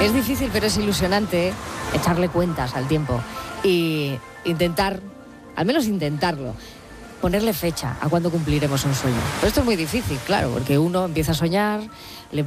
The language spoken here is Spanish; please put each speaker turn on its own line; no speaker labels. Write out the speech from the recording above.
Es difícil, pero es ilusionante echarle cuentas al tiempo y intentar, al menos intentarlo, ponerle fecha a cuándo cumpliremos un sueño. Pero esto es muy difícil, claro, porque uno empieza a soñar, le